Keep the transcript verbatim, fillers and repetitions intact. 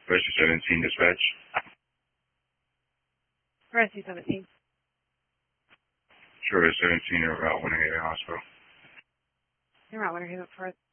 Rescue seventeen dispatch. Rescue seventeen. Sure, seventeen or Route one eighty hospital. You're not Winter Haven for